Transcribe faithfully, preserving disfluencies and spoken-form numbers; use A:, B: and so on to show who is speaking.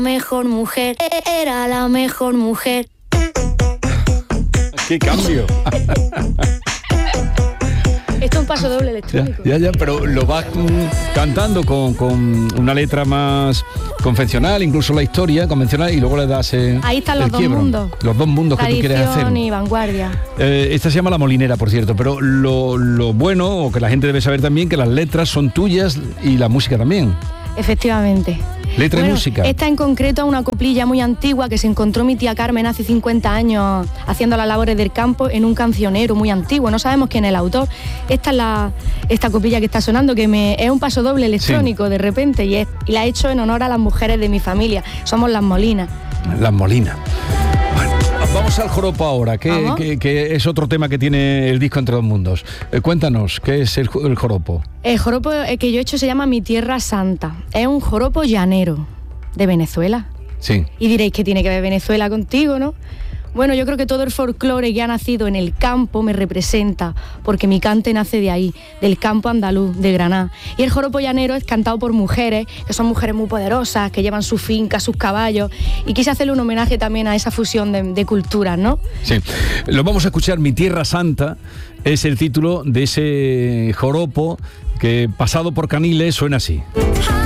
A: Mejor mujer, era la mejor mujer.
B: ¡Qué cambio!
A: Esto es un paso doble electrónico.
B: Ya, ya, ya, pero lo vas mm, cantando con, con una letra más convencional, incluso la historia convencional, y luego le das eh,
A: Ahí están los
B: el
A: dos
B: quiebro.
A: mundos.
B: Los dos mundos que tú quieres hacer.
A: Tradición y vanguardia.
B: Eh, esta se llama La Molinera, por cierto, pero lo, lo bueno, o que la gente debe saber también, que las letras son tuyas y la música también.
A: Efectivamente.
B: Letra
A: Bueno,
B: y música.
A: Esta en concreto es una coplilla muy antigua que se encontró mi tía Carmen hace cincuenta años haciendo las labores del campo en un cancionero muy antiguo. No sabemos quién es el autor. Esta es la esta coplilla que está sonando, que me es un paso doble electrónico, sí, de repente, y, es, y la he hecho en honor a las mujeres de mi familia. Somos las Molinas.
B: Las Molinas. Bueno, vamos al joropo ahora, que, que, que es otro tema que tiene el disco Entre dos Mundos. Eh, cuéntanos, ¿qué es el, el joropo?
A: El joropo que yo he hecho se llama Mi Tierra Santa. Es un joropo llanero de Venezuela.
B: Sí.
A: Y diréis, ¿qué tiene que ver Venezuela contigo, no? Bueno, yo creo que todo el folclore que ha nacido en el campo me representa, porque mi cante nace de ahí, del campo andaluz, de Granada. Y el joropo llanero es cantado por mujeres, que son mujeres muy poderosas, que llevan su finca, sus caballos, y quise hacerle un homenaje también a esa fusión de, de culturas, ¿no?
B: Sí, lo vamos a escuchar. Mi Tierra Santa es el título de ese joropo que, pasado por Caniles, suena así.